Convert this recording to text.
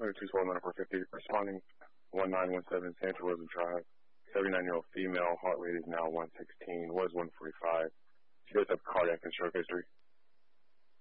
102 responding 1917 Santa Rosa Drive. 79-year-old female, heart rate is now 116, was 145. She does have cardiac and stroke history.